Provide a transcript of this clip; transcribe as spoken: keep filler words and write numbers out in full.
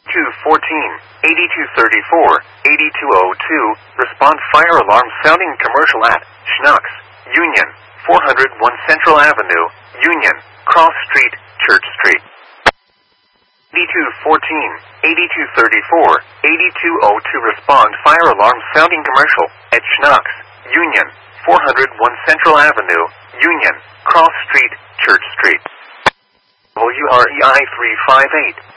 two fourteen, eighty-two thirty-four, eighty-two oh two, respond fire alarm sounding commercial at Schnucks, Union, four oh one Central Avenue, Union, Cross Street, Church Street. eighty-two fourteen, eighty-two thirty-four, eighty-two oh two respond fire alarm sounding commercial at Schnucks, Union, four oh one Central Avenue, Union, Cross Street, Church Street. W R E I three five eight.